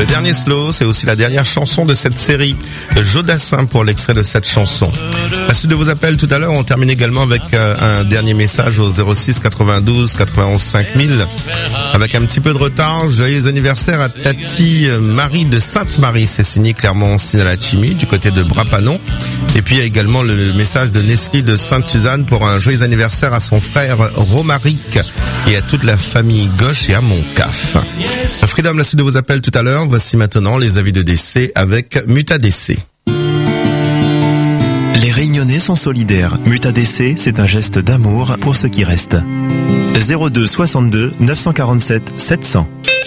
dernier slow, c'est aussi la dernière chanson de cette série. Jodassin pour l'extrait de cette chanson. La suite de vos appels tout à l'heure, on termine également avec un dernier message au 06 92 91 5000. Avec un petit peu de retard, joyeux anniversaire à Tati Marie de Sainte-Marie. C'est signé Clermont-Sinalachimi du côté de Brapanon. Et puis il y a également le message de Nestlé de Sainte-Suzanne pour un joyeux anniversaire à son frère Romaric et à toute la famille Gauche et à Montcaf. Freedom, la suite de vos appels tout à l'heure. Voici maintenant les avis de décès avec Muta-DC. Les Réunionnais sont solidaires. Muta-DC, c'est un geste d'amour pour ceux qui restent. 02 62 947 700.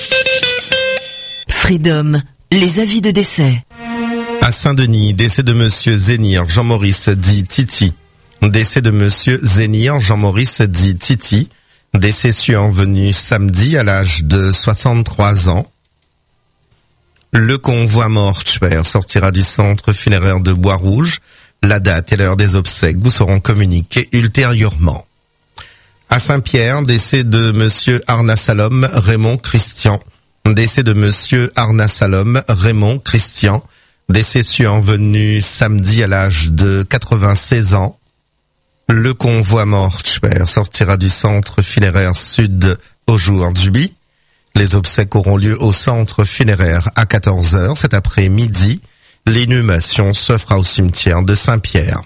Freedom, les avis de décès. À Saint-Denis, décès de monsieur Zénir Jean-Maurice dit Titi. Décès de monsieur Zénir Jean-Maurice dit Titi. Décès survenu samedi à l'âge de 63 ans. Le convoi mortuaire sortira du centre funéraire de Bois-Rouge. La date et l'heure des obsèques vous seront communiquées ultérieurement. À Saint-Pierre, décès de monsieur Arnasalom Raymond Christian. Décès de monsieur Arnasalom Raymond Christian. Décès survenu samedi à l'âge de 96 ans. Le convoi mortuaire sortira du centre funéraire sud aujourd'hui. Les obsèques auront lieu au centre funéraire à 14h cet après-midi. L'inhumation se fera au cimetière de Saint-Pierre.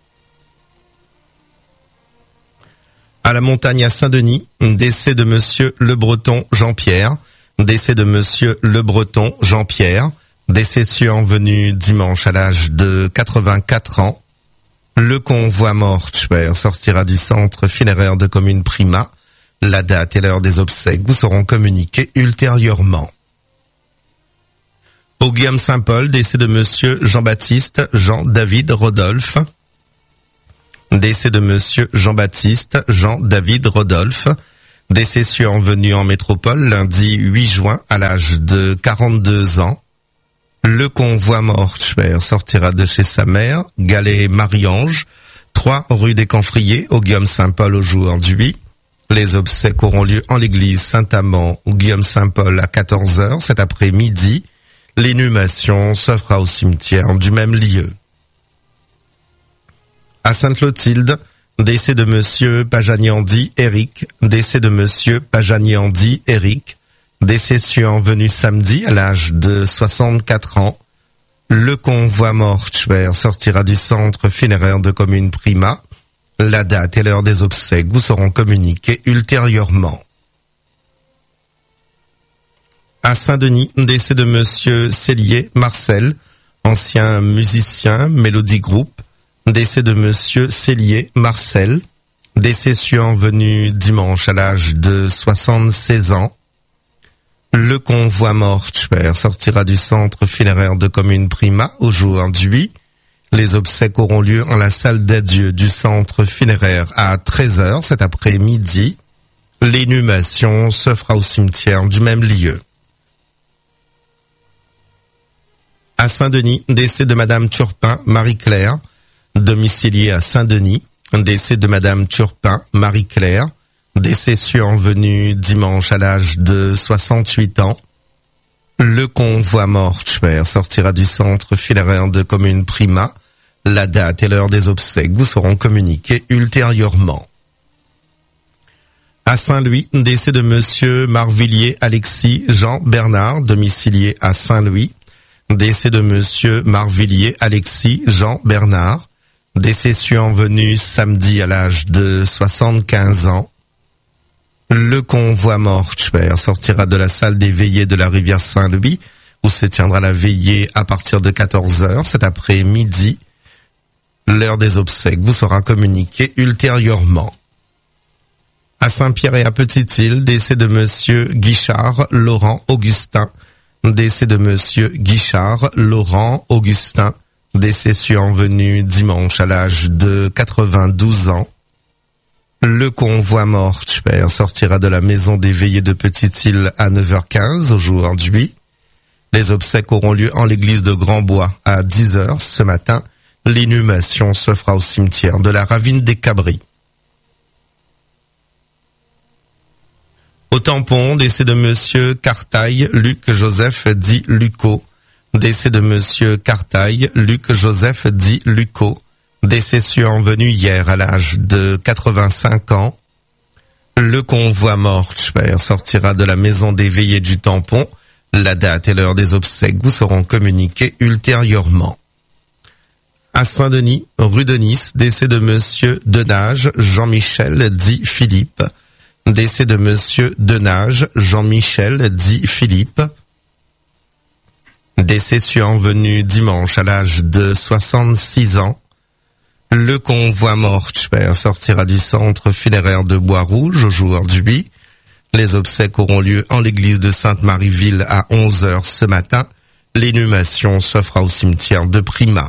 À la Montagne à Saint-Denis, décès de monsieur Le Breton Jean-Pierre. Décès de monsieur Le Breton Jean-Pierre. Décès survenu dimanche à l'âge de 84 ans. Le convoi mortuaire sortira du centre funéraire de commune Prima. La date et l'heure des obsèques vous seront communiquées ultérieurement. Au Guillaume Saint-Paul, décès de monsieur Jean-Baptiste Jean-David Rodolphe. Décès de monsieur Jean-Baptiste Jean-David Rodolphe. Décès survenu en métropole lundi 8 juin à l'âge de 42 ans. Le convoi mortuaire sortira de chez sa mère, Galet Marie-Ange, 3 rue des Camphriers, au Guillaume Saint-Paul aujourd'hui. Les obsèques auront lieu en l'église Saint-Amand, au Guillaume Saint-Paul à 14h cet après-midi. L'inhumation se fera au cimetière du même lieu. À Sainte-Clotilde, décès de monsieur Pajaniandi Éric, décès de monsieur Pajaniandi Éric. Décès survenu samedi à l'âge de 64 ans. Le convoi mortuaire sortira du centre funéraire de commune Prima. La date et l'heure des obsèques vous seront communiquées ultérieurement. À Saint-Denis, décès de monsieur Cellier Marcel, ancien musicien Mélodie Group. Décès de monsieur Cellier Marcel. Décès survenu dimanche à l'âge de 76 ans. Le convoi mortuaire sortira du centre funéraire de commune Prima aujourd'hui. Les obsèques auront lieu en la salle d'adieu du centre funéraire à 13h cet après-midi. L'inhumation se fera au cimetière du même lieu. À Saint-Denis, décès de madame Turpin Marie-Claire, domiciliée à Saint-Denis. Décès de madame Turpin Marie-Claire. Décès survenu dimanche à l'âge de 68 ans. Le convoi mortuaire sortira du centre funéraire de commune Prima. La date et l'heure des obsèques vous seront communiquées ultérieurement. À Saint-Louis, décès de monsieur Marvillier Alexis Jean Bernard, domicilié à Saint-Louis. Décès de monsieur Marvillier Alexis Jean Bernard. Décès survenu samedi à l'âge de 75 ans. Le convoi mortuaire sortira de la salle des veillées de la rivière Saint-Louis, où se tiendra la veillée à partir de 14h cet après-midi. L'heure des obsèques vous sera communiquée ultérieurement. À Saint-Pierre et à Petite-Île, décès de monsieur Guichard Laurent Augustin. Décès de monsieur Guichard Laurent Augustin. Décès survenu dimanche à l'âge de 92 ans. Le convoi mortuaire sortira de la maison des veillées de Petite-Île à 9h15 aujourd'hui. Les obsèques auront lieu en l'église de Grand-Bois à 10h ce matin. L'inhumation se fera au cimetière de la Ravine des Cabris. Au tampon, décès de monsieur Cartaille, Luc Joseph dit Luco. Décès de monsieur Cartaille, Luc Joseph dit Luco. Décès survenu hier à l'âge de 85 ans. Le convoi mortuaire sortira de la maison des veillées du tampon. La date et l'heure des obsèques vous seront communiquées ultérieurement. À Saint-Denis, rue de Nice, décès de monsieur Denage, Jean-Michel dit Philippe. Décès de monsieur Denage, Jean-Michel dit Philippe. Décès survenu dimanche à l'âge de 66 ans. Le convoi mortuaire sortira du centre funéraire de Bois-Rouge aujourd'hui. Les obsèques auront lieu en l'église de Sainte-Marie-Ville à 11h ce matin. L'inhumation se fera au cimetière de Prima.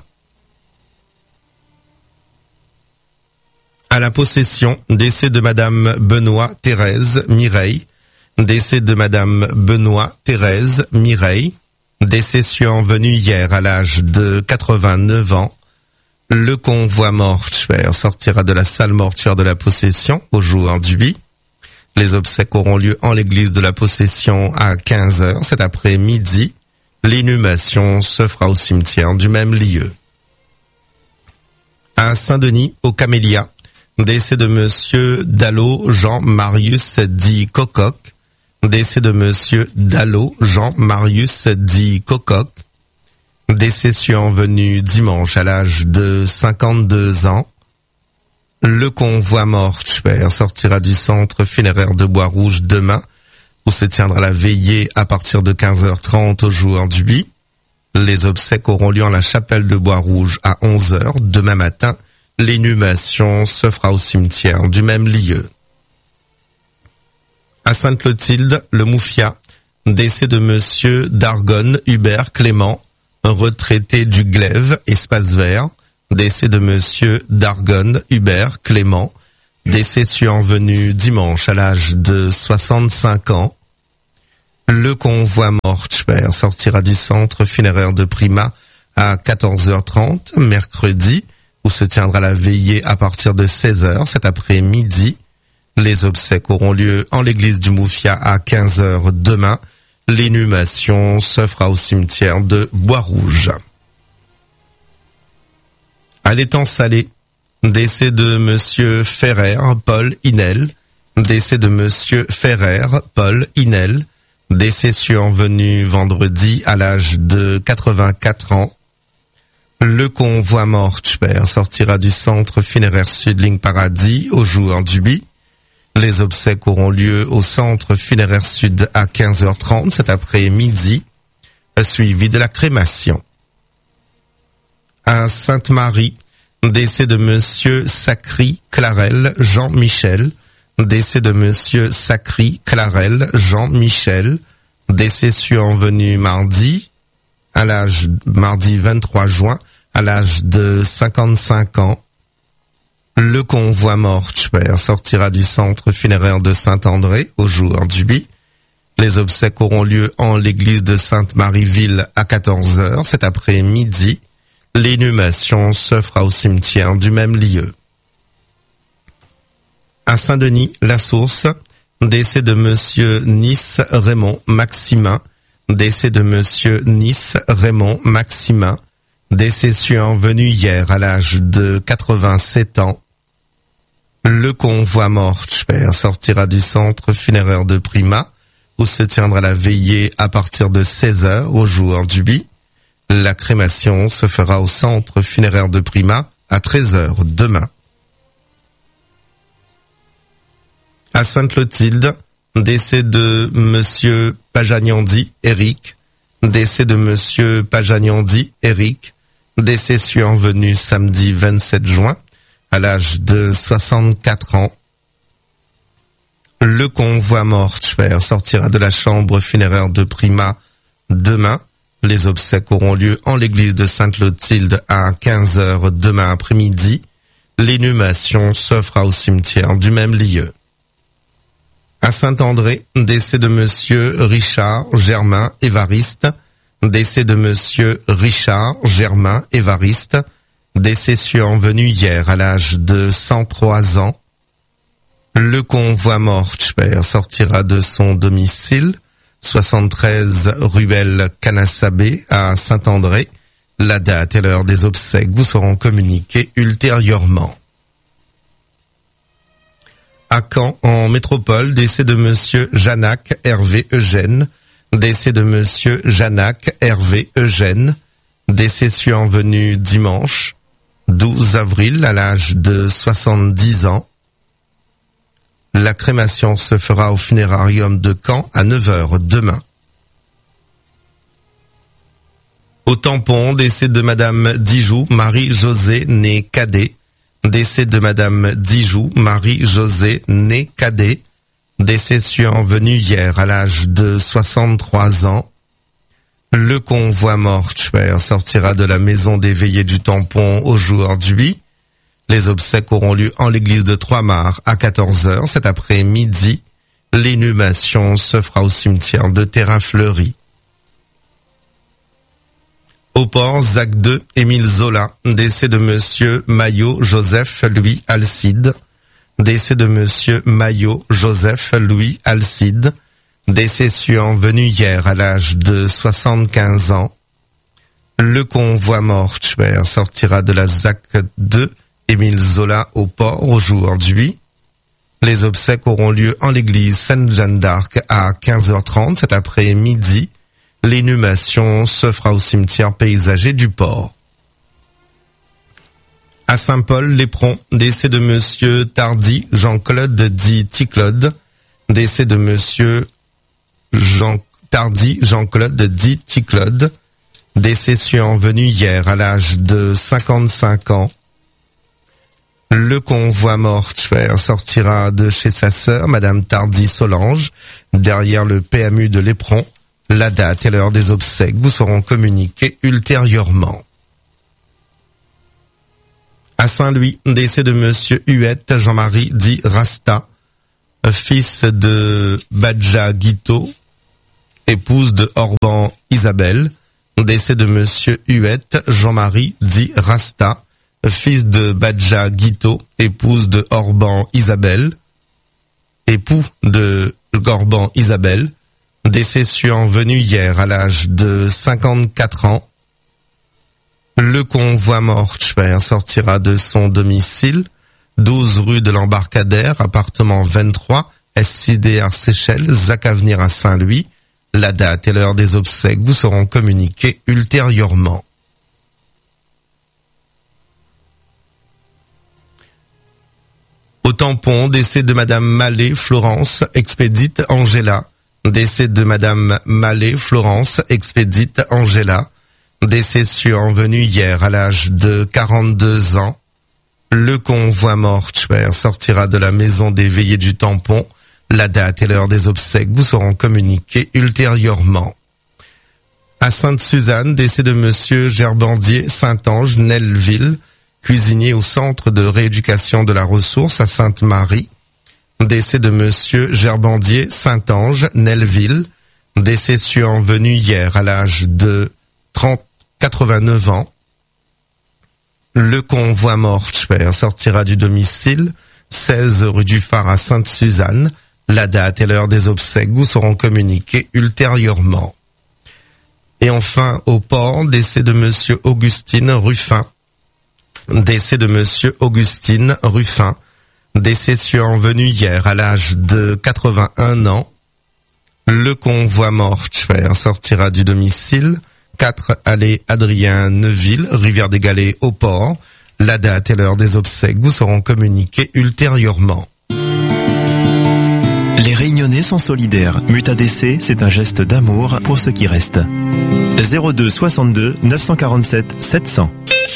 À la possession, décès de madame Benoît Thérèse Mireille. Décès de madame Benoît Thérèse Mireille. Décès survenu hier à l'âge de 89 ans. Le convoi mortuaire sortira de la salle mortuaire de la possession aujourd'hui. Les obsèques auront lieu en l'église de la possession à 15h cet après-midi. L'inhumation se fera au cimetière du même lieu. À Saint-Denis, au Camélia, décès de monsieur Dallot Jean-Marius dit Cococ. Décès de monsieur Dallot Jean-Marius dit Cococ. Décès survenu dimanche à l'âge de 52 ans. Le convoi mortuaire sortira du centre funéraire de Bois-Rouge demain, où se tiendra la veillée à partir de 15h30 aujourd'hui. Les obsèques auront lieu en la chapelle de Bois-Rouge à 11h demain matin. L'inhumation se fera au cimetière du même lieu. À Sainte-Clotilde, le Moufia, décès de monsieur Dargonne Hubert Clément, retraité du Glaive, espace vert. Décès de monsieur Dargonne Hubert Clément, décès survenu dimanche à l'âge de 65 ans. Le convoi mortuaire sortira du centre funéraire de Prima à 14h30 mercredi, où se tiendra la veillée à partir de 16h cet après-midi. Les obsèques auront lieu en l'église du Moufia à 15h demain. L'inhumation se fera au cimetière de Bois-Rouge. À l'étang Salé, décès de monsieur Ferrer Paul Inel. Décès de monsieur Ferrer Paul Inel. Décès survenu vendredi à l'âge de 84 ans. Le convoi mortuaire sortira du centre funéraire Sud-Ligne Paradis au jour du bi. Les obsèques auront lieu au centre funéraire Sud à 15h30 cet après-midi, suivi de la crémation. À Sainte-Marie, décès de monsieur Sacry Clarel Jean-Michel. Décès de monsieur Sacry Clarel Jean-Michel. Décès survenu mardi 23 juin, à l'âge de 55 ans. Le convoi mortuaire sortira du centre funéraire de Saint-André au jour du bi. Les obsèques auront lieu en l'église de Sainte-Marie-Ville à 14h cet après-midi. L'inhumation se fera au cimetière du même lieu. À Saint-Denis, la Source, décès de monsieur Nice Raymond Maximin. Décès de monsieur Nice Raymond Maximin. Décès survenu hier à l'âge de 87 ans. Le convoi mortuaire sortira du centre funéraire de Prima, où se tiendra la veillée à partir de 16h au jour du bi. La crémation se fera au centre funéraire de Prima à 13h demain. À Sainte-Clotilde, décès de monsieur Pajagnandi Éric. Décès de monsieur Pajagnandi Éric. Décès survenu samedi 27 juin à l'âge de 64 ans. Le convoi mortuaire sortira de la chambre funéraire de Prima demain. Les obsèques auront lieu en l'église de Sainte-Clotilde à 15h demain après-midi. L'inhumation se fera au cimetière du même lieu. À Saint-André, décès de monsieur Richard Germain Évariste. Décès de monsieur Richard Germain Évariste. Décès survenu hier à l'âge de 103 ans. Le convoi mortuaire sortira de son domicile, 73 ruelle Canassabé à Saint-André. La date et l'heure des obsèques vous seront communiquées ultérieurement. À Caen, en métropole, décès de monsieur Janac Hervé Eugène. Décès de monsieur Janac Hervé Eugène. Décès survenu dimanche 12 avril à l'âge de 70 ans. La crémation se fera au funérarium de Caen à 9h demain. Au Tampon, décès de madame Dijoux, Marie-Josée, née Cadet. Décès de madame Dijoux, Marie-Josée, née Cadet. Décès survenu hier à l'âge de 63 ans. Le convoi mortuaire sortira de la maison des veillées du Tampon aujourd'hui. Les obsèques auront lieu en l'église de Trois-Mars à 14h cet après-midi. L'inhumation se fera au cimetière de Terrain-Fleury. Au port, Zac 2, Émile Zola. Décès de monsieur Maillot Joseph Louis Alcide. Décès de monsieur Maillot Joseph Louis Alcide. Décès survenu hier à l'âge de 75 ans. Le convoi mortuaire sortira de la Zac 2, Émile Zola au port aujourd'hui. Les obsèques auront lieu en l'église Sainte-Jeanne d'Arc à 15h30 cet après-midi. L'inhumation se fera au cimetière paysager du port. À Saint-Paul-l'Éperon, décès de monsieur Tardy Jean-Claude dit Ticlaude. Décès de monsieur Tardy Jean-Claude dit Ticlaude. Décès survenu hier à l'âge de 55 ans. Le convoi mortuaire sortira de chez sa sœur, madame Tardy Solange, derrière le PMU de l'Éperon. La date et l'heure des obsèques vous seront communiquées ultérieurement. À Saint-Louis, décès de monsieur Huette Jean-Marie dit Rasta, fils de Badja Guito, épouse de Orban Isabelle. Décès de monsieur Huette Jean-Marie dit Rasta, fils de Badja Guito, épouse de Orban Isabelle, époux de Orban Isabelle. Décès survenu hier à l'âge de 54 ans. Le convoi mortuaire sortira de son domicile, 12 rue de l'Embarcadère, appartement 23, SIDR Seychelles, Zac Avenir à Saint-Louis. La date et l'heure des obsèques vous seront communiquées ultérieurement. Au Tampon, décès de madame Mallet Florence, expédite Angela. Décès de madame Mallet Florence, expédite Angela. Décès survenu hier à l'âge de 42 ans. Le convoi mortuaire sortira de la maison des veillées du Tampon. La date et l'heure des obsèques vous seront communiquées ultérieurement. À Sainte-Suzanne, décès de monsieur Gerbandier Saint-Ange Nelleville, cuisinier au centre de rééducation de la ressource à Sainte-Marie. Décès de monsieur Gerbandier Saint-Ange Nelleville. Décès survenu hier à l'âge de 89 ans. Le convoi mortuaire sortira du domicile, 16 rue du Phare à Sainte-Suzanne. La date et l'heure des obsèques vous seront communiquées ultérieurement. Et enfin, au port, décès de monsieur Augustine Ruffin. Décès de monsieur Augustine Ruffin. Décès survenu hier à l'âge de 81 ans. Le convoi mortuaire sortira du domicile, 4 allée Adrien Neuville, Rivière des Galets au port. La date et l'heure des obsèques vous seront communiquées ultérieurement. Les Réunionnais sont solidaires. Mutadc, c'est un geste d'amour pour ceux qui restent. 02 62 947 700.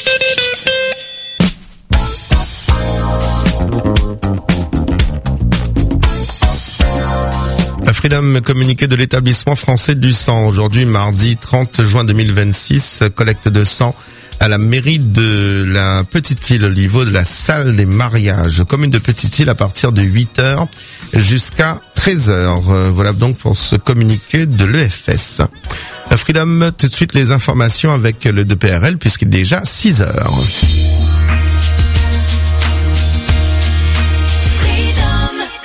Freedom, communiqué de l'établissement français du sang. Aujourd'hui, mardi 30 juin 2026, collecte de sang à la mairie de la Petite-Île au niveau de la salle des mariages. Commune de Petite-Île à partir de 8h jusqu'à 13h. Voilà donc pour ce communiqué de l'EFS. Freedom, tout de suite les informations avec le 2PRL puisqu'il est déjà 6h.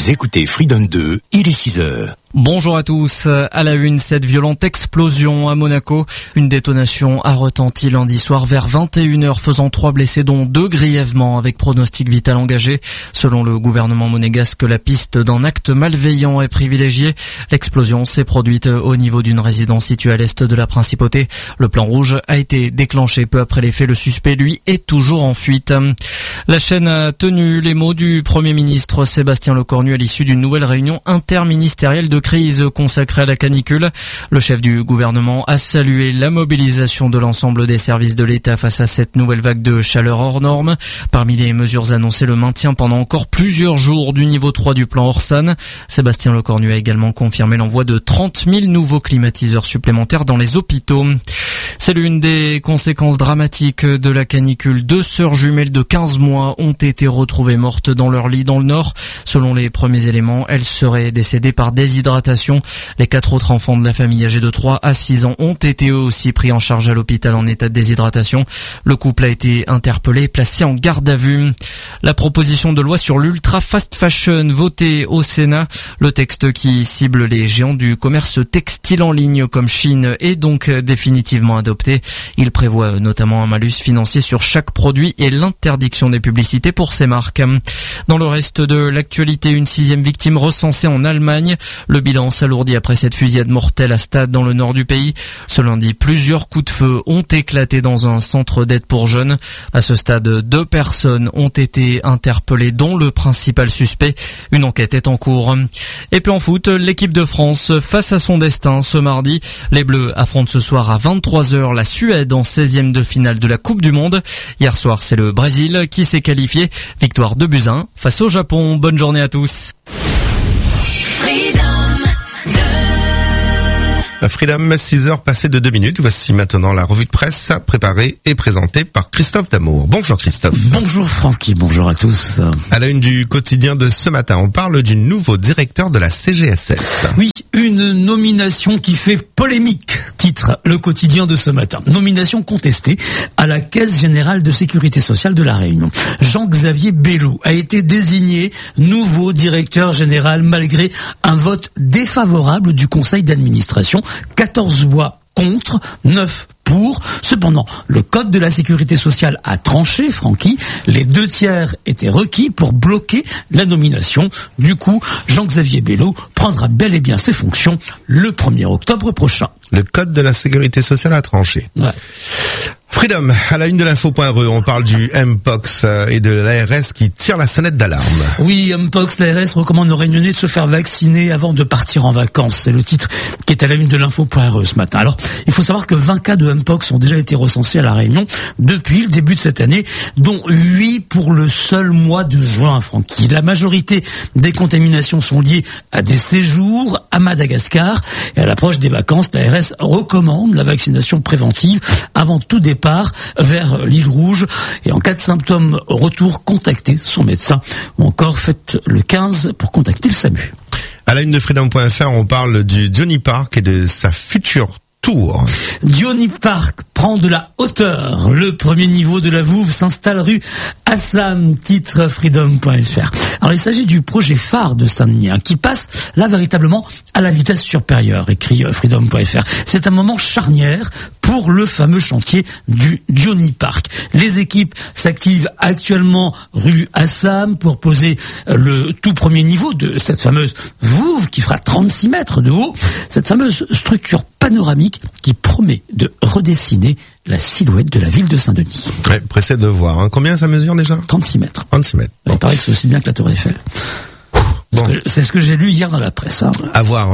Vous écoutez Freedom 2, il est 6h. Bonjour à tous. À la une, cette violente explosion à Monaco. Une détonation a retenti lundi soir vers 21h, faisant 3 blessés, dont 2 grièvement, avec pronostic vital engagé. Selon le gouvernement monégasque, la piste d'un acte malveillant est privilégiée. L'explosion s'est produite au niveau d'une résidence située à l'est de la principauté. Le plan rouge a été déclenché peu après les faits. Le suspect, lui, est toujours en fuite. La chaîne a tenu les mots du Premier ministre Sébastien Lecornu à l'issue d'une nouvelle réunion interministérielle de crise consacrée à la canicule. Le chef du gouvernement a salué la mobilisation de l'ensemble des services de l'État face à cette nouvelle vague de chaleur hors norme. Parmi les mesures annoncées, le maintien pendant encore plusieurs jours du niveau 3 du plan Orsan. Sébastien Lecornu a également confirmé l'envoi de 30 000 nouveaux climatiseurs supplémentaires dans les hôpitaux. C'est l'une des conséquences dramatiques de la canicule. 2 sœurs jumelles de 15 mois ont été retrouvées mortes dans leur lit dans le Nord. Selon les premiers éléments, elles seraient décédées par déshydratation. Les 4 autres enfants de la famille âgés de 3 à 6 ans ont été eux aussi pris en charge à l'hôpital en état de déshydratation. Le couple a été interpellé et placé en garde à vue. La proposition de loi sur l'ultra fast fashion votée au Sénat. Le texte qui cible les géants du commerce textile en ligne comme Chine est donc définitivement adopté. Il prévoit notamment un malus financier sur chaque produit et l'interdiction des publicités pour ces marques. Dans le reste de l'actualité, une 6e victime recensée en Allemagne. Le bilan s'alourdit après cette fusillade mortelle à Stade dans le nord du pays. Ce lundi, plusieurs coups de feu ont éclaté dans un centre d'aide pour jeunes. À ce stade, 2 personnes ont été interpellées, dont le principal suspect. Une enquête est en cours. Et puis en foot, l'équipe de France face à son destin ce mardi. Les Bleus affrontent ce soir à 23h la Suède en 16e de finale de la Coupe du Monde. Hier soir, c'est le Brésil qui s'est qualifié. Victoire 2-1 face au Japon. Bonne journée à tous. Freedom, 6h passées de 2 minutes. Voici maintenant la revue de presse préparée et présentée par Christophe Damour. Bonjour Christophe. Bonjour Francky, bonjour à tous. À la une du quotidien de ce matin, on parle du nouveau directeur de la CGSS. Oui, une nomination qui fait polémique, titre le quotidien de ce matin. Nomination contestée à la Caisse Générale de Sécurité Sociale de La Réunion. Jean-Xavier Bello a été désigné nouveau directeur général malgré un vote défavorable du conseil d'administration. 14 voix contre, 9 pour. Cependant, le Code de la Sécurité sociale a tranché, Francky. Les 2/3 étaient requis pour bloquer la nomination. Du coup, Jean-Xavier Bello prendra bel et bien ses fonctions le 1er octobre prochain. Le Code de la Sécurité sociale a tranché. Ouais. Freedom, à la une de l'info.re, on parle du Mpox et de l'ARS qui tire la sonnette d'alarme. Oui, Mpox, l'ARS recommande aux Réunionnais de se faire vacciner avant de partir en vacances. C'est le titre qui est à la une de l'info.re ce matin. Alors, il faut savoir que 20 cas de Mpox ont déjà été recensés à La Réunion depuis le début de cette année, dont 8 pour le seul mois de juin, Francky. La majorité des contaminations sont liées à des séjours à Madagascar. Et à l'approche des vacances, l'ARS recommande la vaccination préventive avant tout départ vers l'île Rouge. Et en cas de symptômes, retour, contactez son médecin. Ou encore, faites le 15 pour contacter le SAMU. À la une de Freedom.fr, on parle du Diony Park et de sa future tour. Diony Park prend de la hauteur. Le premier niveau de la Vouve s'installe rue Assam, titre Freedom.fr. Alors il s'agit du projet phare de Saint-Denis, qui passe là véritablement à la vitesse supérieure, écrit Freedom.fr. C'est un moment charnière pour le fameux chantier du Diony Park. Les équipes s'activent actuellement rue Assam pour poser le tout premier niveau de cette fameuse Vouve qui fera 36 mètres de haut. Cette fameuse structure panoramique qui promet de redessiner la silhouette de la ville de Saint-Denis. Ouais, pressé de voir. Combien ça mesure déjà ? 36 mètres. 36 mètres. Bon. Il paraît que c'est aussi bien que la Tour Eiffel. Bon. C'est ce que j'ai lu hier dans la presse. À voir,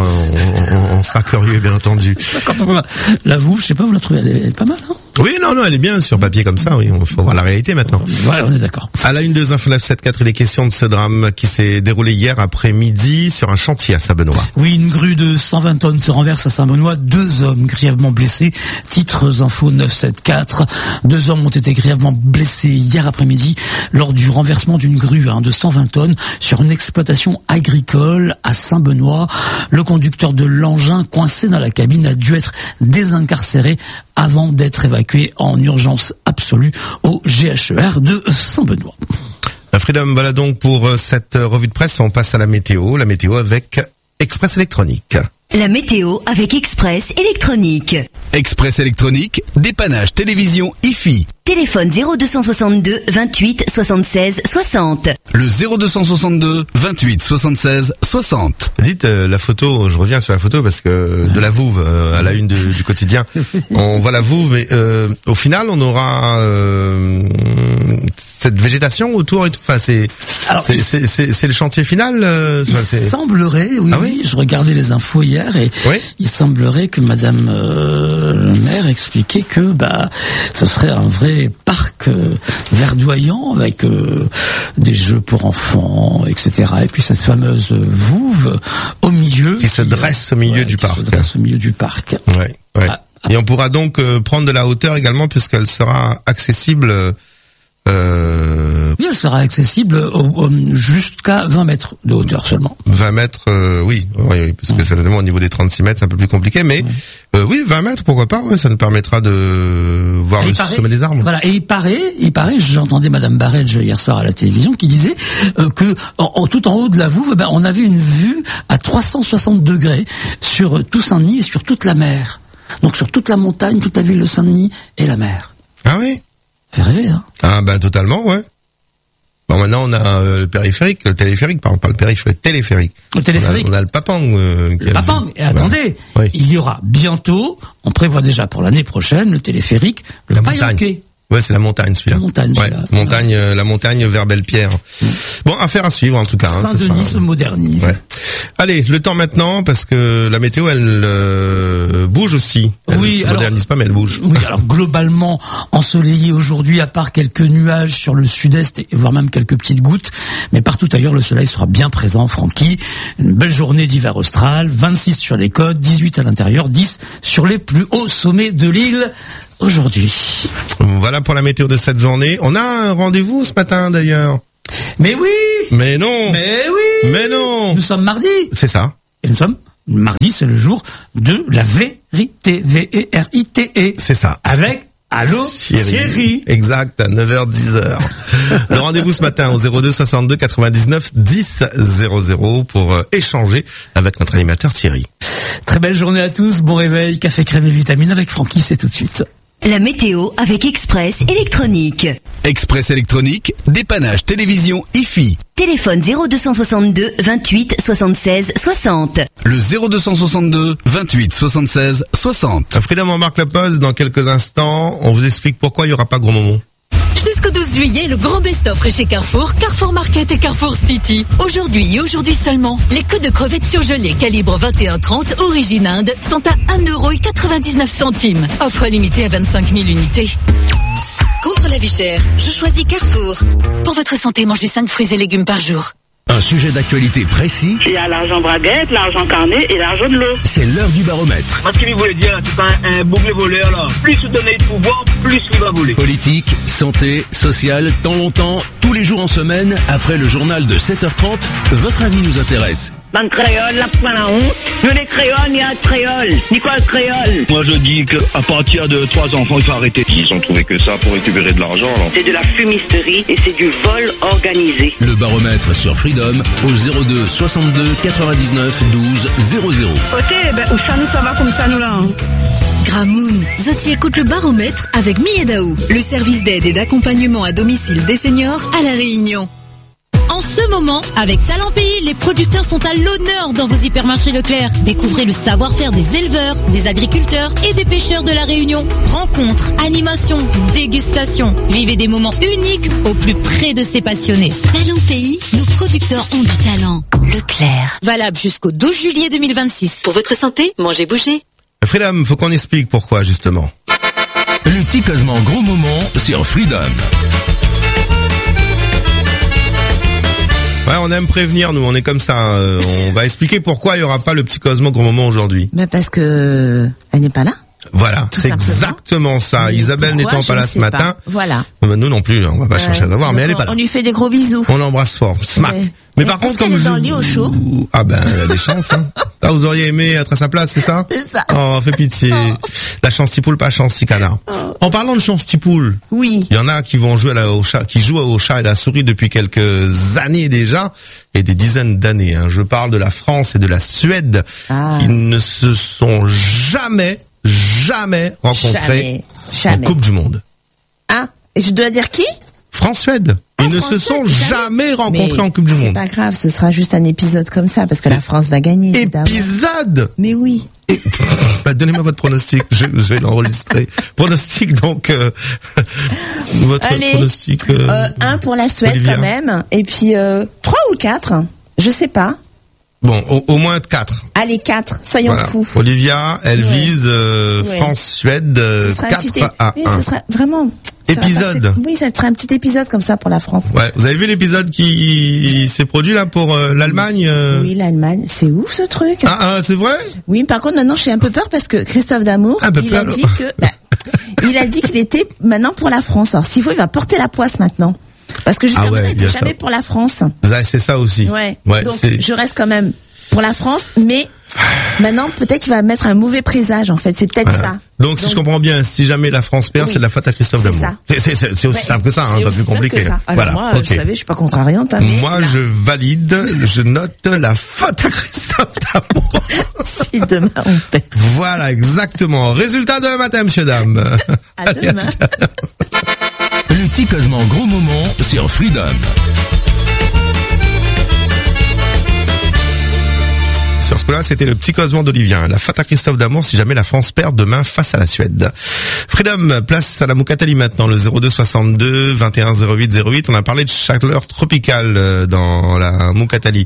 on sera curieux, bien entendu. Quand on voit la Vouve, je sais pas, vous la trouvez, elle est pas mal, hein ? Oui, non, elle est bien sur papier comme ça, oui. Il faut voir la réalité maintenant. Ouais, on est d'accord. À la une de Info 974, il est question de ce drame qui s'est déroulé hier après-midi sur un chantier à Saint-Benoît. Oui, une grue de 120 tonnes se renverse à Saint-Benoît. 2 hommes grièvement blessés. Titres Info 974. 2 hommes ont été grièvement blessés hier après-midi lors du renversement d'une grue de 120 tonnes sur une exploitation agricole à Saint-Benoît. Le conducteur de l'engin coincé dans la cabine a dû être désincarcéré avant d'être évacué en urgence absolue au GHER de Saint-Benoît. Freedom, voilà donc pour cette revue de presse. On passe à la météo avec Express Électronique. La météo avec Express Électronique. Express Électronique, dépannage télévision IFI. Téléphone 0262 28 76 60. Le 0262 28 76 60. Dites la photo, je reviens sur la photo parce que de la Vouve à la une du quotidien. On voit la Vouve, mais au final on aura cette végétation autour et tout. Enfin c'est le chantier final. Il semblerait, oui, je regardais les infos hier et il semblerait que Madame le maire expliquait que ce serait un vrai parc verdoyant avec des jeux pour enfants, etc. Et puis cette fameuse Vouve au milieu qui se dresse au milieu du parc. Ouais. Et on pourra donc prendre de la hauteur également puisqu'elle sera accessible. Oui, elle sera accessible jusqu'à 20 mètres de hauteur seulement. 20 mètres, oui, parce que certainement au niveau des 36 mètres, c'est un peu plus compliqué, mais oui, 20 mètres, pourquoi pas, ça nous permettra de voir le sommet des arbres. Voilà, et il paraît, j'entendais Madame Barrege hier soir à la télévision qui disait que tout en haut de la Vouve, on avait une vue à 360 degrés sur tout Saint-Denis et sur toute la mer. Donc sur toute la montagne, toute la ville de Saint-Denis et la mer. Ah oui? Fait rêver, hein. Ah totalement, ouais. Bon, maintenant on a le téléphérique, le téléphérique. Le téléphérique. On a le Papang. Le Papang. Et attendez, il y aura bientôt, on prévoit déjà pour l'année prochaine, le téléphérique, le Payanquet. Ouais, c'est la montagne celui-là. La montagne vers Belle-Pierre. Bon, affaire à suivre en tout cas. Saint-Denis se modernise. Ouais. Allez, le temps maintenant parce que la météo elle bouge aussi. Elle se modernise pas mais elle bouge. Oui, alors globalement ensoleillé aujourd'hui à part quelques nuages sur le sud-est et voire même quelques petites gouttes, mais partout ailleurs le soleil sera bien présent, Francky. Une belle journée d'hiver austral, 26 sur les côtes, 18 à l'intérieur, 10 sur les plus hauts sommets de l'île. Aujourd'hui. Voilà pour la météo de cette journée. On a un rendez-vous ce matin d'ailleurs. Mais oui. Mais non. Nous sommes mardi. C'est ça. Et nous sommes mardi, c'est le jour de la vérité. V-E-R-I-T-E. C'est ça. Avec Allô Thierry. Exact, à 9h-10h. Le rendez-vous ce matin au 02 62 99 10 00 pour échanger avec notre animateur Thierry. Très belle journée à tous, bon réveil, café crème et vitamines avec Francky, c'est tout de suite. La météo avec Express Électronique. Express Électronique, dépannage télévision IFI. Téléphone 0262 28 76 60. Le 0262 28 76 60. Freedom, on marque la pause dans quelques instants. On vous explique pourquoi il n'y aura pas Gros Momon. Jusqu'au 12 juillet, le grand best-of est chez Carrefour, Carrefour Market et Carrefour City. Aujourd'hui seulement, les queues de crevettes surgelées calibre 21-30 origine Inde sont à 1,99 €. Offre limitée à 25 000 unités. Contre la vie chère, je choisis Carrefour. Pour votre santé, mangez 5 fruits et légumes par jour. Un sujet d'actualité précis. Il y a l'argent braguette, l'argent carnet et l'argent de l'eau. C'est l'heure du baromètre. Parce qu'il voulait dire, c'est pas un boucle voleur là. Plus vous donnez de pouvoir, plus il va voler. Politique, santé, social, temps longtemps, tous les jours en semaine, après le journal de 7h30, votre avis nous intéresse. Dans le créole, la point la honte. Nous les créoles, il y a créole. Nicole créole. Moi je dis qu'à partir de 3 enfants, il faut arrêter. Ils ont trouvé que ça pour récupérer de l'argent. Alors. C'est de la fumisterie et c'est du vol organisé. Le baromètre sur Freedom au 02 62 99 12 00. Ok, où ça nous ça va comme ça nous là. Gramoun, Zoti écoute le baromètre avec Miedao, le service d'aide et d'accompagnement à domicile des seniors à La Réunion. En ce moment, avec Talent Pays, les producteurs sont à l'honneur dans vos hypermarchés Leclerc. Découvrez le savoir-faire des éleveurs, des agriculteurs et des pêcheurs de La Réunion. Rencontres, animations, dégustations. Vivez des moments uniques au plus près de ces passionnés. Talent Pays, nos producteurs ont du talent. Leclerc. Valable jusqu'au 12 juillet 2026. Pour votre santé, mangez, bougez. Freedom, faut qu'on explique pourquoi justement. Le ticosement Gros Moment sur Freedom. Ouais, on aime prévenir, nous, on est comme ça. On va expliquer pourquoi il y aura pas le petit Cosmo Gros Moment aujourd'hui. Mais parce que elle n'est pas là. Voilà, c'est exactement ça. Mais Isabelle n'étant pas là ce matin. Voilà. Nous non plus, on va pas chercher à savoir, mais elle est pas là. On lui fait des gros bisous. On l'embrasse fort. Smack. Mais par contre, comme je... dans le lit au chaud. Ah ben, il y a des chances, hein. Ah, vous auriez aimé être à sa place, c'est ça? C'est ça. Oh, fait pitié. La chantipoule, pas chanticanard. En parlant de chantipoule. Oui. Il y en a qui vont jouer au chat, qui jouent au chat et la souris depuis quelques années déjà, et des dizaines d'années, hein. Je parle de la France et de la Suède, qui ne se sont jamais rencontrés en Coupe du Monde. Ah, et je dois dire qui? France-Suède. Ils ne se sont jamais rencontrés en Coupe du Monde. C'est pas grave, ce sera juste un épisode comme ça, parce que la France va gagner. Épisode? Mais oui. Donnez-moi votre pronostic, je vais l'enregistrer. Pronostic, donc, votre pronostic. 1 pour la Suède, Olivia. quand même, et puis 3 ou 4, je sais pas. Bon, au moins 4. Allez, 4, soyons fous. Olivia, elle vise France-Suède 4 à 1. Oui, ce sera vraiment... Épisode. Oui, ça sera un petit épisode comme ça pour la France. Ouais, vous avez vu l'épisode qui s'est produit là pour l'Allemagne Oui, l'Allemagne, c'est ouf ce truc. Ah, c'est vrai? Oui, par contre maintenant j'ai un peu peur parce que Christophe Damour, il a dit qu'il était maintenant pour la France. Alors s'il faut, il va porter la poisse maintenant. Parce que jusqu'à maintenant, il n'était jamais pour la France. C'est ça aussi. Ouais. Donc je reste quand même pour la France, mais maintenant peut-être qu'il va mettre un mauvais présage en fait. C'est peut-être ça. Donc si je comprends bien, si jamais la France perd, c'est de la faute à Christophe Damour. C'est aussi simple que ça, hein, pas plus compliqué. Alors voilà. Moi, vous savez, je suis pas contrariante. Hein, moi, je valide, je note la faute à Christophe Damour. Si demain on perd. Voilà, exactement. Résultat de matin, monsieur, dame. À demain. Le ticosement gros moment sur Freedom. Sur ce coup-là, c'était le petit causement d'Olivien. La faute à Christophe Damour si jamais la France perd demain face à la Suède. Freedom, place à la Moukatali maintenant, le 02 62 21 08 08. On a parlé de chaleur tropicale dans la Moukatali.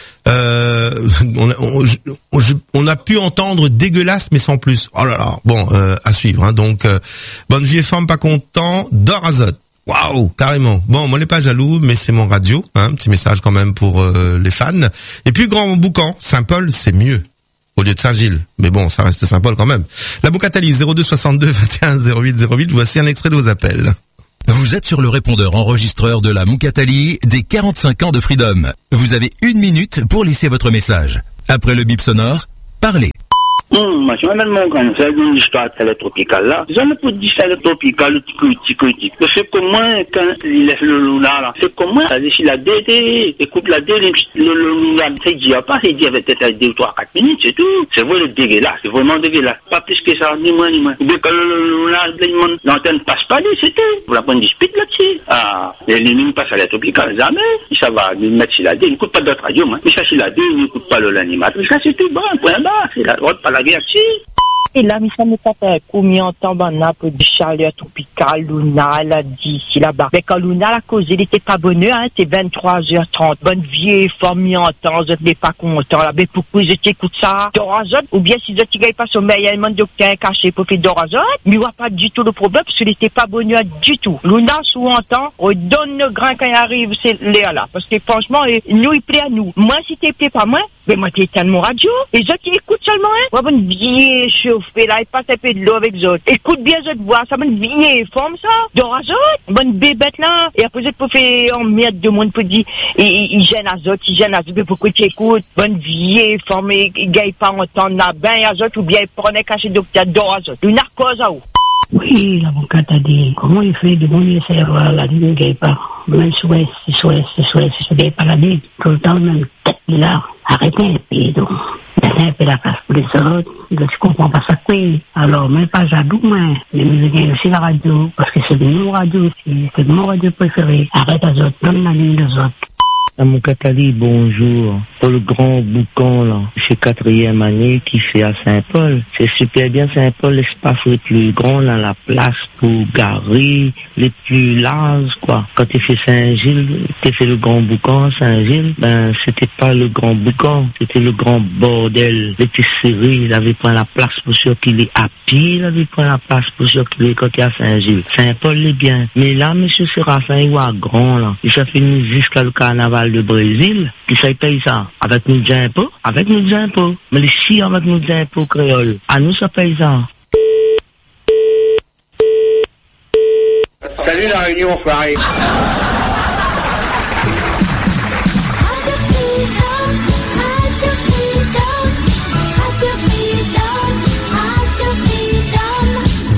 On a pu entendre dégueulasse mais sans plus. Oh là là. Bon, à suivre. Hein. Donc, bonne vie et forme, pas content. D'or azote. Waouh, carrément. Bon, moi, on n'est pas jaloux, mais c'est mon radio. Hein, petit message quand même pour les fans. Et puis, Grand Boucan, Saint-Paul, c'est mieux au lieu de Saint-Gilles. Mais bon, ça reste Saint-Paul quand même. La Moukatali, 02 62 21 08 08. Voici un extrait de vos appels. Vous êtes sur le répondeur enregistreur de la Moukatali des 45 ans de Freedom. Vous avez 1 minute pour laisser votre message. Après le bip sonore, parlez. Moi, je m'appelle mon grand frère d'une histoire de tropicale là. Jamais pour dire ça, le tropical, le critique. C'est comment, quand il laisse le luna là, c'est comment, ça décide la DD, écoute la DD, le luna, c'est dit pas, c'est dit avec peut-être 2 ou 3, 4 minutes, c'est tout. C'est vrai le dégueulasse, c'est vraiment dégueulasse. Pas plus que ça, ni moins. Dès que le luna, l'antenne passe pas, c'est tout. Vous la prenez dispute là-dessus. Ah, les lignes passent à la tropicale, jamais. Ça va, il mettre sur la D, il n'écoute pas d'autres radios, mais ça, sur la D, il n'écoute pas l'animateur. Ça, c'est tout bon, point bas, c'est la droite, pas la guerre. Et là, mais ça me tape combien de temps, ben, pour du chaleur tropicale, Luna, elle a dit, ici, là-bas. Mais quand Luna, la cause, il était pas bonne, hein, c'est 23h30. Bonne vieille femme, y entend, je n'ai pas content, là. Mais pourquoi je t'écoute ça? Dorazone? Ou bien si je t'y gagne pas sommeil, il y a un docteur caché pour faire Dorazone? Mais il voit pas du tout le problème, parce qu'il était pas bonne, du tout. Luna, sous entend, on donne le grain quand il arrive, c'est Léa, là. Parce que franchement, nous, il plaît à nous. Moi, si t'es plaît pas moi, mais moi, t'es mon radio. Et je qui écoute seulement, hein. Moi, bonne vieille chauffée, là, il passe un peu de l'eau avec Zot. Écoute bien cette voix, ça bonne vieille forme, ça. Dorazone, bonne bébête, là. Et après, pour faire en merde de monde, pour dire, il gêne à Zot, mais pourquoi tu écoutes? Bonne vieille forme, il gagne pas entendre la bain à Zot, ou bien il prenait caché docteur Dorazone. Une narcose à où? Oui, l'avocat a dit, comment il fait de bon savoir la vie ne gagne pas? Même si je gagne pas la vie, tout le temps, même, là, arrêtez, et puis donc, laissez un peu la place pour les autres, donc je comprends pas ça, oui. Alors, même pas jaloux, mais nous gagnons aussi la radio, parce que c'est de mon radio aussi, c'est de mon radio préféré. Arrête à autres, donne la ligne des autres. À mon Catali, bonjour. Pour le Grand Boucan, là, c'est 4e année qui fait à Saint-Paul. C'est super bien Saint-Paul, l'espace le plus grand, là, la place pour garer, les plus larges, quoi. Quand tu fais Saint-Gilles, tu fais le Grand Boucan, Saint-Gilles, ben, c'était pas le Grand Boucan, c'était le grand bordel. Les petits serrés, il avait pris la place pour circuler à pied, il avait pris la place pour circuler quand il y a Saint-Gilles. Saint-Paul, est bien. Mais là, monsieur Séraphin, il voit grand, là. Il s'est fait jusqu'à le carnaval de Brésil, qui ça paye ça avec nous d'impôts, mais les chiens avec nous d'impôts créoles, à nous ça paye ça. Salut la Réunion, Farid.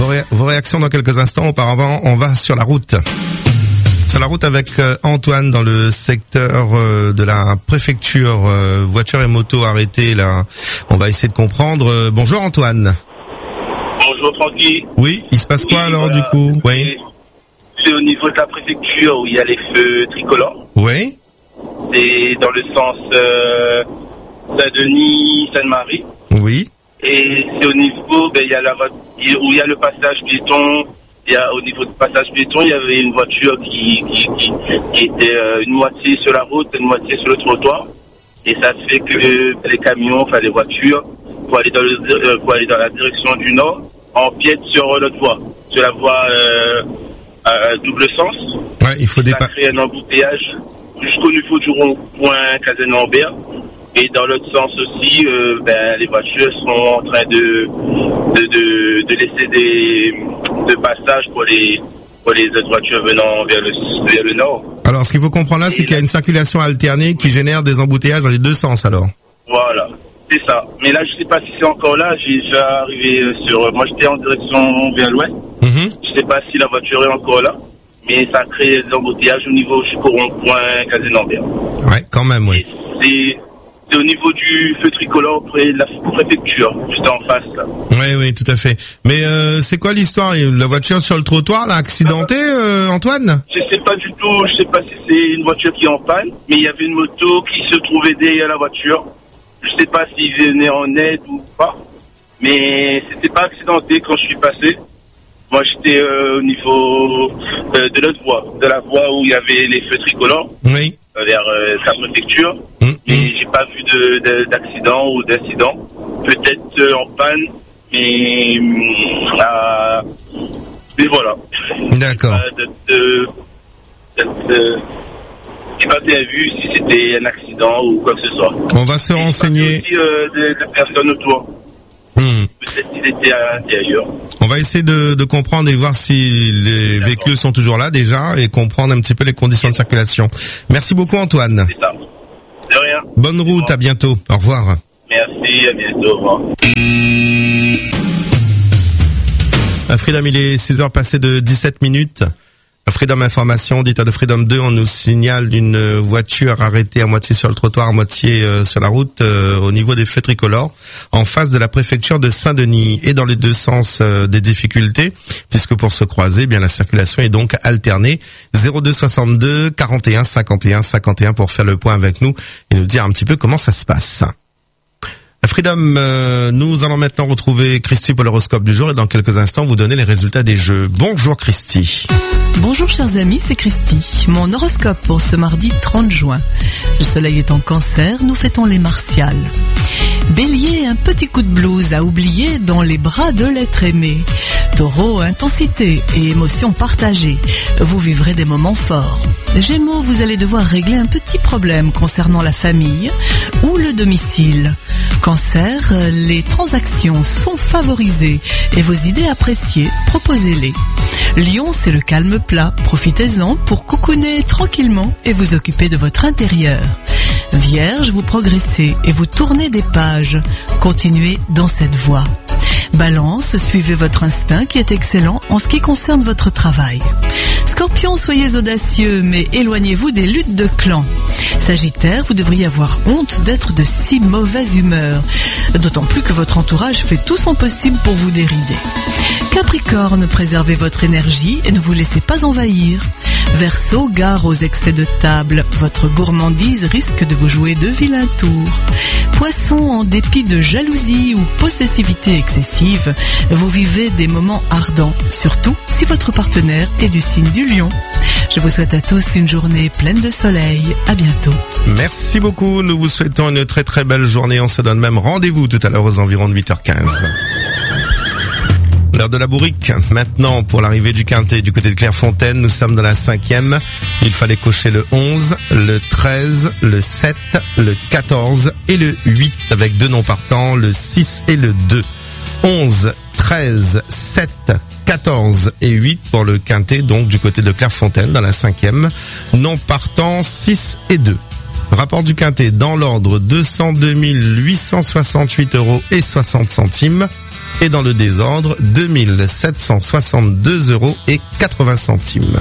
Vos réactions dans quelques instants. Auparavant, on va sur la route. Sur la route avec Antoine dans le secteur de la préfecture. Voitures et motos arrêtées là. On va essayer de comprendre. Bonjour Antoine. Bonjour Francky. Oui, il se passe quoi alors du coup? Oui. C'est au niveau de la préfecture où il y a les feux tricolores. Oui. C'est dans le sens Saint-Denis, Sainte-Marie. Oui. Et c'est au niveau, il y a où il y a le passage piéton. Au niveau du passage piéton, il y avait une voiture qui était une moitié sur la route, une moitié sur le trottoir. Et ça fait que les camions, enfin les voitures, pour aller dans la direction du nord, empiètent sur l'autre voie, sur la voie double sens. Ouais, il faut ça crée un embouteillage jusqu'au niveau du rond-point Cazenambert. Et dans l'autre sens aussi, les voitures sont en train de laisser de passage pour les autres voitures venant vers le nord. Alors, ce qu'il faut comprendre là, c'est qu'il y a une circulation alternée qui génère des embouteillages dans les deux sens, alors. Voilà, c'est ça. Mais là, je sais pas si c'est encore là. J'ai déjà arrivé moi, j'étais en direction vers l'ouest. Je sais pas si la voiture est encore là. Mais ça crée des embouteillages au niveau jusqu'au rond-point Cazenambert. Ouais, quand même, oui. C'est au niveau du feu tricolore près de la préfecture, juste en face là. Oui, tout à fait. Mais c'est quoi l'histoire? La voiture sur le trottoir, là, accidentée, Antoine? Je sais pas du tout, je sais pas si c'est une voiture qui est en panne, mais il y avait une moto qui se trouvait derrière la voiture. Je sais pas s'il venait en aide ou pas, mais c'était pas accidenté quand je suis passé. Moi j'étais au niveau de l'autre voie, de la voie où il y avait les feux tricolores. Oui. Vers sa préfecture. Et j'ai pas vu d'accident ou d'incident. Peut-être en panne, mais voilà. D'accord. J'ai pas bien vu si c'était un accident ou quoi que ce soit. On va se renseigner. Aussi de personnes autour. Peut-être qu'ils étaient à l'intérieur. On va essayer de comprendre et voir si les véhicules sont toujours là déjà et comprendre un petit peu les conditions de circulation. Merci beaucoup Antoine. C'est ça. De rien. Bonne route, à bientôt. Au revoir. Merci, à bientôt. Au revoir. Freedom, il est 6h passées de 17 minutes. Freedom Information, auditeur de Freedom 2, on nous signale une voiture arrêtée à moitié sur le trottoir, à moitié sur la route, au niveau des feux tricolores, en face de la préfecture de Saint-Denis, et dans les deux sens des difficultés, puisque pour se croiser, eh bien la circulation est donc alternée. 02 62 41 51 51 pour faire le point avec nous et nous dire un petit peu comment ça se passe. Freedom, nous allons maintenant retrouver Christy pour l'horoscope du jour et dans quelques instants vous donner les résultats des jeux. Bonjour Christy. Bonjour chers amis, c'est Christy. Mon horoscope pour ce mardi 30 juin. Le soleil est en Cancer, nous fêtons les martiales. Bélier, un petit coup de blues à oublier dans les bras de l'être aimé. Taureau, intensité et émotion partagée. Vous vivrez des moments forts. Gémeaux, vous allez devoir régler un petit problème concernant la famille ou le domicile. Cancer, les transactions sont favorisées et vos idées appréciées, proposez-les. Lion, c'est le calme plat. Profitez-en pour cocooner tranquillement et vous occuper de votre intérieur. Vierge, vous progressez et vous tournez des pages. Continuez dans cette voie. Balance, suivez votre instinct qui est excellent en ce qui concerne votre travail. Scorpion, soyez audacieux mais éloignez-vous des luttes de clans. Sagittaire, vous devriez avoir honte d'être de si mauvaise humeur. D'autant plus que votre entourage fait tout son possible pour vous dérider. Capricorne, préservez votre énergie et ne vous laissez pas envahir. Verseau, gare aux excès de table. Votre gourmandise risque de vous jouer de vilains tours. Poisson, en dépit de jalousie ou possessivité excessive, vous vivez des moments ardents, surtout si votre partenaire est du signe du lion. Je vous souhaite à tous une journée pleine de soleil. À bientôt. Merci beaucoup. Nous vous souhaitons une très très belle journée. On se donne même rendez-vous tout à l'heure aux environs de 8h15. L'heure de la bourrique. Maintenant, pour l'arrivée du quintet du côté de Clairefontaine, nous sommes dans la 5e. Il fallait cocher le 11, le 13, le 7, le 14 et le 8 avec deux noms partants, le 6 et le 2. 11, 13, 7, 14 et 8 pour le quintet, donc du côté de Clairefontaine dans la 5e. Noms partants 6 et 2. Rapport du quintet dans l'ordre 202 868 € et 60 centimes. Et dans le désordre 2762 € et 80 centimes.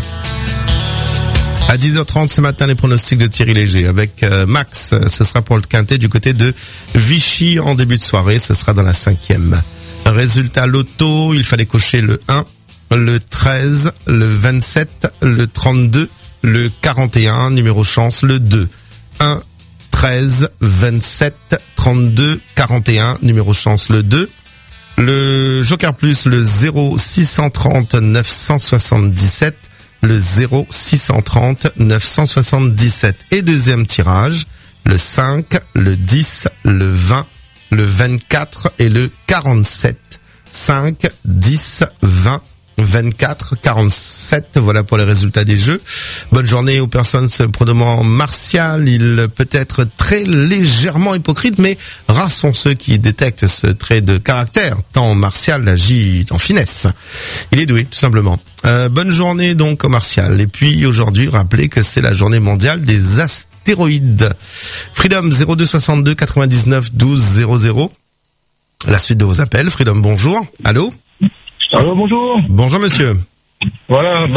À 10h30 ce matin, les pronostics de Thierry Léger avec Max. Ce sera pour le quintet du côté de Vichy en début de soirée. Ce sera dans la 5e. Résultat loto, il fallait cocher le 1, le 13, le 27, le 32, le 41, numéro chance le 2. 1, 13, 27, 32, 41, numéro chance le 2. Le Joker Plus, le 0 630 977, le 0 630 977. Et deuxième tirage, le 5, le 10, le 20, le 24 et le 47. 5, 10, 20, 24, 47. Voilà pour les résultats des jeux. Bonne journée aux personnes se pronommant Martial. Il peut être très légèrement hypocrite, mais rares sont ceux qui détectent ce trait de caractère, tant Martial agit en finesse. Il est doué, tout simplement. Bonne journée donc au Martial. Et puis aujourd'hui, rappelez que c'est la journée mondiale des astéroïdes. Freedom 02 62 99 12 00. La suite de vos appels. Freedom, bonjour. Allô? Allô, bonjour. Bonjour, monsieur. Voilà,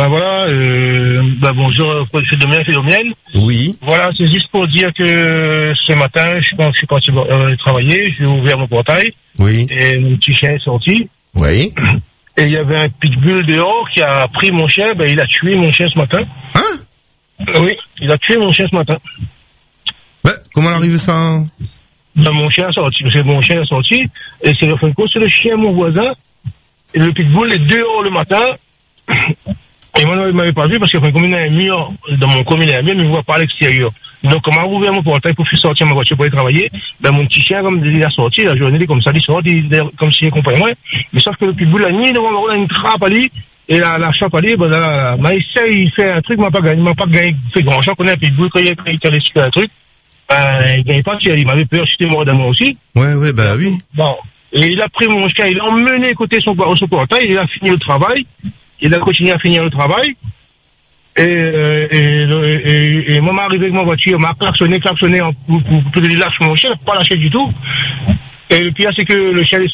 bonjour, Philomène. Oui. Voilà, c'est juste pour dire que ce matin, je suis parti travailler, j'ai ouvert mon portail. Oui. Et mon petit chien est sorti. Oui. Et il y avait un pitbull dehors qui a pris mon chien, il a tué mon chien ce matin. Hein? Oui, il a tué mon chien ce matin. Comment arrive ça? Mon chien est sorti, parce que mon chien est sorti, et c'est le chien de mon voisin. Et le pitbull est dehors le matin. Et moi, il m'avait pas vu parce que comme il y a un mur, dans mon commune, il y a un mur, mais il ne voit pas à l'extérieur. Donc, quand j'ai ouvert mon portail pour faire sortir ma voiture pour aller travailler, mon petit chien, comme il a sorti, la journée, comme ça, il sort, comme s'il accompagnait moi. Mais sauf que le pitbull a mis devant moi, une trappe à lui, et la chape à lui, il fait un truc, il m'a pas gagné, fait grand chose, qu'on a un pitbull, quand il allait sur un truc, il gagnait pas, il m'avait peur, j'étais mort d'amour aussi. Ouais, oui. Bon. Et il a pris mon chien, il l'a emmené côté son portail, il a fini le travail, il a continué à finir le travail, et moi, m'arrivé avec ma voiture, m'a klaxonné, pour que je lâche mon chien, pas lâché du tout. Et le pire, c'est que le chien est